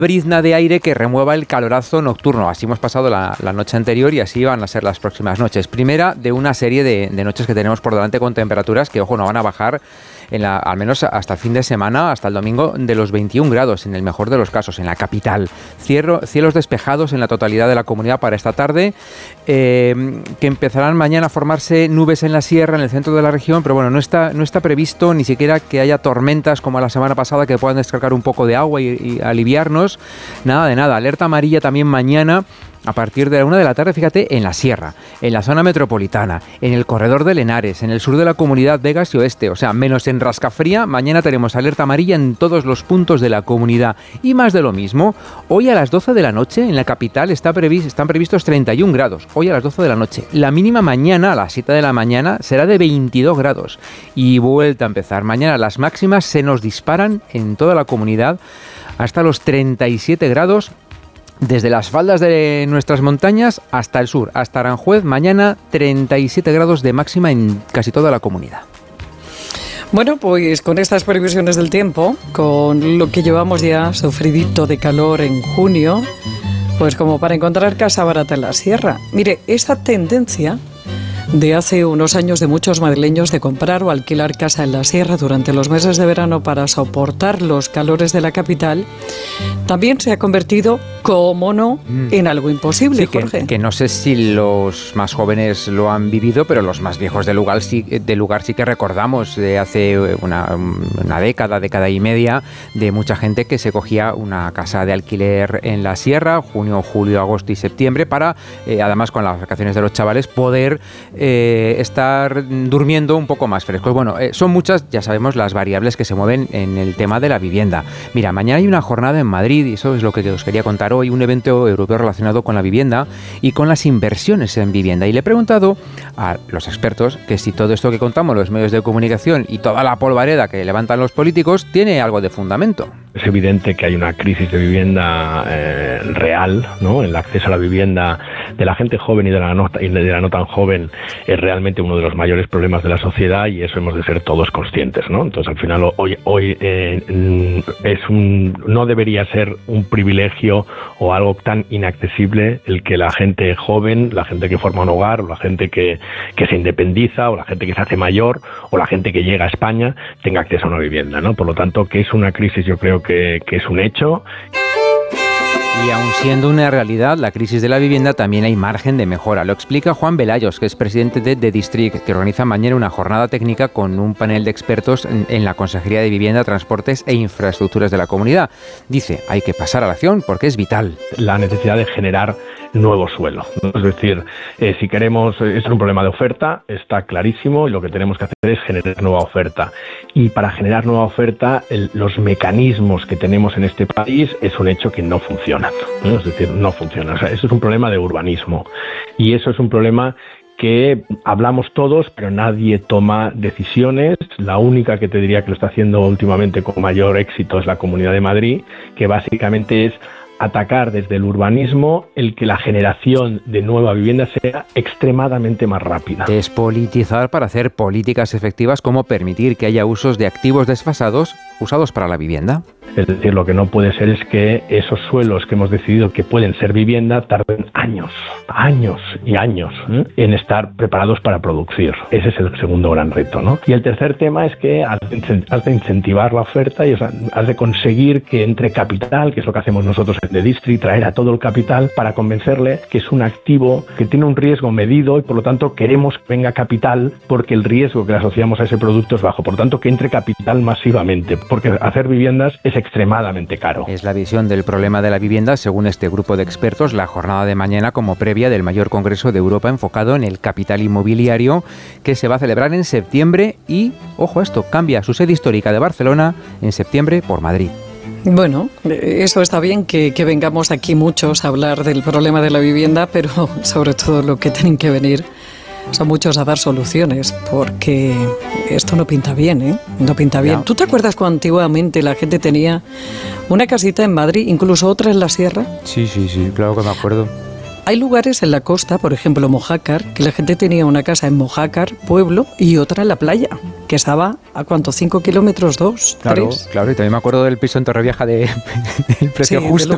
brizna de aire que remueva el calorazo nocturno. Así hemos pasado la noche anterior y así van a ser las próximas noches. Primera de una serie de noches que tenemos por delante con temperaturas que, ojo, no van a bajar al menos hasta el fin de semana, hasta el domingo, de los 21 grados, en el mejor de los casos, en la capital. Cielos despejados en la totalidad de la comunidad para esta tarde, que empezarán mañana a formarse nubes en la sierra, en el centro de la región, pero bueno, no está previsto ni siquiera que haya tormentas como la semana pasada que puedan descargar un poco de agua y aliviarnos. Nada de nada. Alerta amarilla también mañana a partir de la 1 de la tarde, fíjate, en la sierra, en la zona metropolitana, en el corredor de Henares, en el sur de la comunidad, Vegas y Oeste, o sea, menos en Rascafría. Mañana tenemos alerta amarilla en todos los puntos de la comunidad. Y más de lo mismo, hoy a las 12 de la noche en la capital están previstos 31 grados, hoy a las 12 de la noche. La mínima mañana, a las 7 de la mañana, será de 22 grados. Y vuelta a empezar. Mañana las máximas se nos disparan en toda la comunidad hasta los 37 grados, desde las faldas de nuestras montañas hasta el sur, hasta Aranjuez. Mañana 37 grados de máxima en casi toda la comunidad. Bueno, pues con estas previsiones del tiempo, con lo que llevamos ya sufridito de calor en junio, pues como para encontrar casa barata en la sierra. Mire, esta tendencia de hace unos años de muchos madrileños de comprar o alquilar casa en la sierra durante los meses de verano para soportar los calores de la capital, también se ha convertido, como no, en algo imposible, sí, Jorge. Que no sé si los más jóvenes lo han vivido, pero los más viejos del lugar sí que recordamos de hace una década y media, de mucha gente que se cogía una casa de alquiler en la sierra, junio, julio, agosto y septiembre, para, además con las vacaciones de los chavales, poder estar durmiendo un poco más frescos. Bueno, son muchas, ya sabemos, las variables que se mueven en el tema de la vivienda. Mira, mañana hay una jornada en Madrid, y eso es lo que os quería contar hoy, un evento europeo relacionado con la vivienda y con las inversiones en vivienda. Y le he preguntado a los expertos que si todo esto que contamos los medios de comunicación y toda la polvareda que levantan los políticos tiene algo de fundamento. Es evidente que hay una crisis de vivienda real, ¿no? El acceso a la vivienda de la gente joven y de la no tan joven es realmente uno de los mayores problemas de la sociedad, y eso hemos de ser todos conscientes, ¿no? Entonces, al final, hoy no debería ser un privilegio o algo tan inaccesible el que la gente joven, la gente que forma un hogar, o la gente que se independiza, o la gente que se hace mayor, o la gente que llega a España, tenga acceso a una vivienda, ¿no? Por lo tanto, que es una crisis, yo creo que es un hecho. Y aun siendo una realidad, la crisis de la vivienda, también hay margen de mejora. Lo explica Juan Velayos, que es presidente de The District, que organiza mañana una jornada técnica con un panel de expertos en la Consejería de Vivienda, Transportes e Infraestructuras de la comunidad. Dice, hay que pasar a la acción porque es vital. La necesidad de generar nuevo suelo, ¿no? Es decir, si queremos, es un problema de oferta, está clarísimo, y lo que tenemos que hacer es generar nueva oferta. Y para generar nueva oferta, los mecanismos que tenemos en este país es un hecho que no funcionan, ¿no? Es decir, no funciona. O sea, eso es un problema de urbanismo, y eso es un problema que hablamos todos, pero nadie toma decisiones. La única que te diría que lo está haciendo últimamente con mayor éxito es la Comunidad de Madrid, que básicamente es atacar desde el urbanismo el que la generación de nueva vivienda sea extremadamente más rápida. Despolitizar para hacer políticas efectivas, como permitir que haya usos de activos desfasados usados para la vivienda. Es decir, lo que no puede ser es que esos suelos que hemos decidido que pueden ser vivienda tarden años y años en estar preparados para producir. Ese es el segundo gran reto, ¿no? Y el tercer tema es que has de incentivar la oferta, y has de conseguir que entre capital, que es lo que hacemos nosotros en The District, traer a todo el capital para convencerle que es un activo que tiene un riesgo medido, y por lo tanto queremos que venga capital porque el riesgo que le asociamos a ese producto es bajo. Por lo tanto, que entre capital masivamente, porque hacer viviendas es extremadamente caro. Es la visión del problema de la vivienda según este grupo de expertos. La jornada de mañana como previa del mayor congreso de Europa enfocado en el capital inmobiliario, que se va a celebrar en septiembre, y, ojo a esto, cambia su sede histórica de Barcelona en septiembre por Madrid. Bueno, eso está bien, que vengamos aquí muchos a hablar del problema de la vivienda, pero sobre todo lo que tienen que venir son muchos a dar soluciones, porque esto no pinta bien, ¿eh? No pinta bien. No. ¿Tú te acuerdas cuando antiguamente la gente tenía una casita en Madrid, incluso otra en la sierra? Sí, claro que me acuerdo. Hay lugares en la costa, por ejemplo Mojácar, que la gente tenía una casa en Mojácar, pueblo, y otra en la playa, que estaba ¿a cuánto? ¿5 kilómetros? ¿2? Claro, 3? Claro, y también me acuerdo del piso en Torrevieja del precio justo.